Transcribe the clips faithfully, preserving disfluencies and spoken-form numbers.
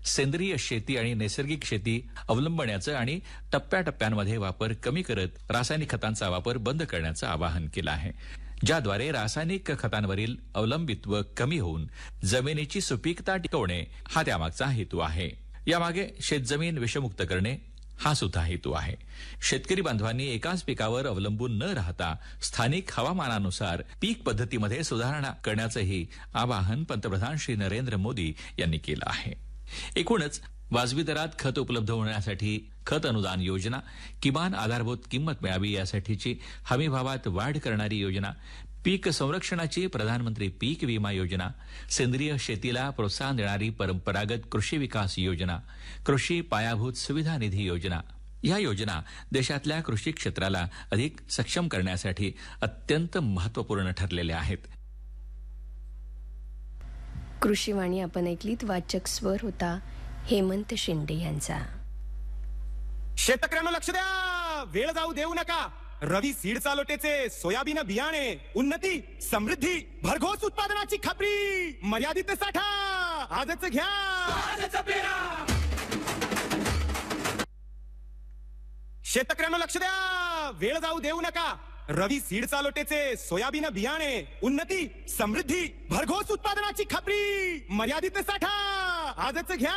सेंद्रिय शेती आणि नैसर्गिक शेती अवलंबण्याचं आणि टप्प्याटप्प्यांमध्ये वापर कमी करत रासायनिक खतांचा वापर बंद करण्याचं आवाहन केलं आहे, ज्याद्वारे रासायनिक खतांवरील अवलंबित्व कमी होऊन जमिनीची सुपीकता टिकवणे हा त्यामागचा हेतू आहे. यामागे शेतजमीन विषमुक्त करणे हा सुद्धा हेतू आहे. शेतकरी बांधवांनी एकाच पिकावर अवलंबून न राहता स्थानिक हवामानानुसार पीक पद्धतीमध्ये सुधारणा करण्याचंही आवाहन पंतप्रधान श्री नरेंद्र मोदी यांनी केलं आहे. एकूणच वाजवी दरात खत उपलब्ध होण्यासाठी खत अनुदान योजना, किमान आधारभूत किंमत मिळावी यासाठीची हमीभावात वाढ करणारी योजना, पीक संरक्षणाची प्रधानमंत्री पीक विमा योजना, सेंद्रिय शेतीला प्रोत्साहन देणारी परंपरागत कृषी विकास योजना, कृषी पायाभूत सुविधा निधी योजना, या योजना देशातल्या कृषी क्षेत्राला अधिक सक्षम करण्यासाठी अत्यंत महत्वपूर्ण ठरलेल्या आहेत. कृषीवाणी आपण ऐकलीत. वाचक स्वर होता हेमंत शिंदे यांचा. शेतकऱ्यांना लक्ष द्या, वेळ जाऊ देऊ नका. रवी सीड चालोटेचे सोयाबीन बियाणे, उन्नती, समृद्धी, भरघोस उत्पादनाची खात्री, मर्यादित साठा आजच घ्या. शेतकऱ्यांना लक्ष द्या, वेळ जाऊ देऊ नका. रवी सीड चालोटेचे सोयाबीन बियाणे, उन्नती, समृद्धी, भरघोस उत्पादनाची खात्री, मर्यादित साठा आजच घ्या.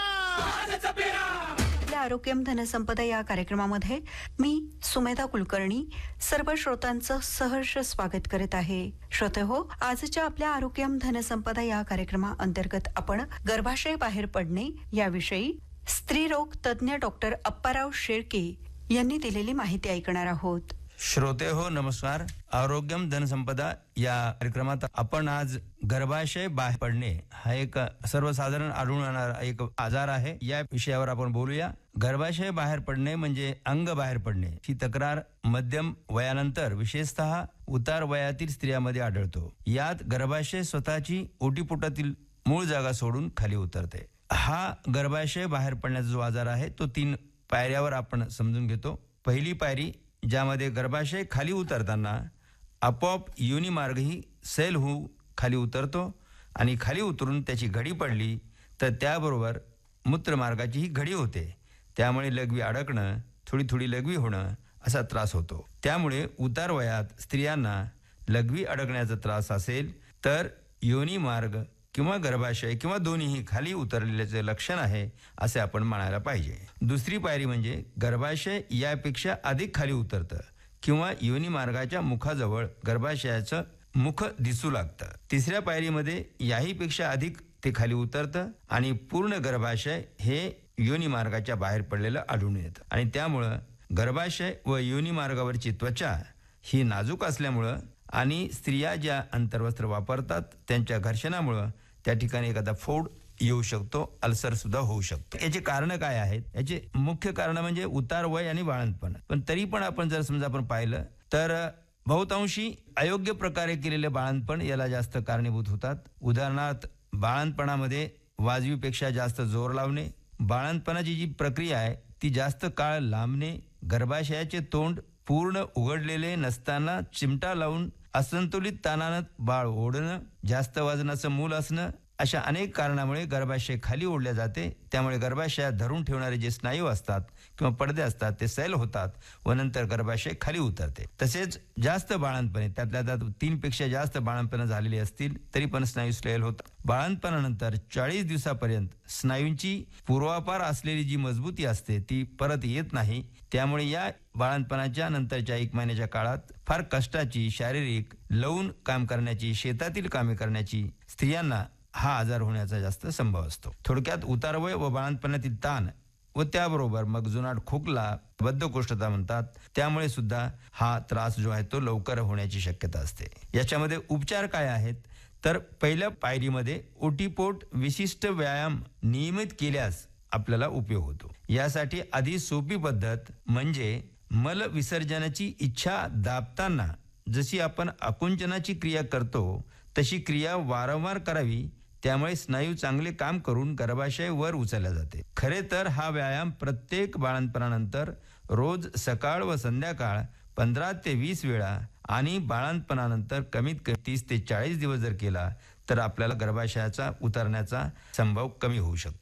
आरोग्यम धनसंपदा या कार्यक्रमामध्ये मी सुमेधा कुलकर्णी सर्व श्रोतांचं सहर्ष स्वागत करत आहे. श्रोते हो, आजच्या आपल्या आरोग्यम धनसंपदा या कार्यक्रमाअंतर्गत आपण गर्भाशय बाहेर पडणे याविषयी स्त्रीरोग तज्ज्ञ डॉक्टर अप्पाराव शेळके यांनी दिलेली माहिती ऐकणार आहोत. श्रोते हो, नमस्कार. आरोग्यम धनसंपदा या कार्यक्रमात आपण आज गर्भाशय बाहेर पडणे हा एक सर्वसाधारण आढळून येणारा एक आजार आहे, या विषयावर आपण बोलूया. गर्भाशय बाहेर पडणे म्हणजे अंग बाहेर पडणे ही तक्रार मध्यम वयानंतर विशेषतः उतार वयातील स्त्रियांमध्ये आढळतो. यात गर्भाशय स्वतःची ओटीपोटातील मूळ जागा सोडून खाली उतरते. हा गर्भाशय बाहेर पडण्याचा जो आजार आहे तो तीन पायऱ्यावर आपण समजून घेतो. पहिली पायरी, ज्यामध्ये गर्भाशय खाली उतरताना आपोआप योनी मार्गही सैल होऊ खाली उतरतो आणि खाली उतरून त्याची घडी पडली तर त्याबरोबर मूत्रमार्गाची ही घडी होते. त्यामुळे लघवी अडकणं, थोडी थोडी लघवी होणं असा त्रास होतो. त्यामुळे उतार वयात स्त्रियांना लघवी अडकण्याचा त्रास असेल तर योनी मार्ग किंवा गर्भाशय किंवा दोन्हीही खाली उतरलेल्याचे लक्षण आहे असे आपण म्हणायला पाहिजे. दुसरी पायरी म्हणजे गर्भाशय यापेक्षा अधिक खाली उतरतं किंवा योनी मार्गाच्या मुखाजवळ गर्भाशयाचं मुख दिसू लागतं. तिसऱ्या पायरीमध्ये याहीपेक्षा अधिक ते खाली उतरतं आणि पूर्ण गर्भाशय हे योनी मार्गाच्या बाहेर पडलेलं आढळून येतं. आणि त्यामुळं गर्भाशय व योनी मार्गावरची त्वचा ही नाजूक असल्यामुळं आणि स्त्रिया ज्या अंतर्वस्त्र वापरतात त्यांच्या घर्षणामुळं त्या ठिकाणी एखादा फोड येऊ शकतो, अल्सर सुद्धा होऊ शकतो. याचे कारण काय आहेत? याचे मुख्य कारण म्हणजे उतार वय आणि बाळंतपण. पण तरी पण आपण जर समजा आपण पाहिलं तर बहुतांशी अयोग्य प्रकारे केलेले बाळंतपण याला जास्त कारणीभूत होतात. उदाहरणार्थ, बाळंतपणामध्ये वाजवीपेक्षा जास्त जोर लावणे, बाळंतपणाची जी प्रक्रिया आहे ती जास्त काळ लांबणे, गर्भाशयाचे तोंड पूर्ण उघडलेले नसताना चिमटा लावून असंतुलित ताणानं बाळ ओढणं, जास्त वजनाचं मूल असणं, अशा अनेक कारणामुळे गर्भाशय खाली ओढल्या जाते. त्यामुळे गर्भाशयात धरून ठेवणारे जे स्नायू असतात किंवा पडदे असतात ते सैल होतात व नंतर गर्भाशय खाली उतरते. तसेच जास्त बाळंतपणे, त्यातल्या त्यात तीन पेक्षा जास्त बाळंतपण झालेली असतील तरी पण स्नायू सैल होतात. बाळंतपणानंतर चाळीस दिवसापर्यंत स्नायूंची पूर्वापार असलेली जी मजबूती असते ती परत येत नाही. त्यामुळे या बाळंतपणाच्या नंतरच्या एक महिन्याच्या काळात फार कष्टाची, शारीरिक, लवून काम करण्याची, शेतातील कामे करण्याची स्त्रियांना हा आजार होण्याचा जास्त संभव असतो. थोडक्यात उतारवय व बाळंतपणातील ताण व त्याबरोबर मग जुनाट खोकला, बद्धकोष्ठता म्हणतात, त्यामुळे सुद्धा हा त्रास जो आहे तो लवकर होण्याची शक्यता असते. याच्यामध्ये उपचार काय आहेत तर पहिल्या पायरीमध्ये ओटीपोट विशिष्ट व्यायाम नियमित केल्यास आपल्याला उपयोग होतो. यासाठी आधी सोपी पद्धत म्हणजे मल विसर्जनाची इच्छा दाबताना जशी आपण आकुंचनाची क्रिया करतो तशी क्रिया वारंवार करावी. त्यामुळे स्नायू चांगले काम करून गर्भाशय वर उचलला जाते. खरे तर हा व्यायाम प्रत्येक बाळंतपणानंतर रोज सकाळ व संध्याकाळ पंधरा ते वीस वेळा आणि बाळंतपणानंतर कमीत कमी तीस ते चाळीस दिवस जर केला तर आपल्याला गर्भाशयाचा उतरण्याचा संभव कमी होऊ शकतो.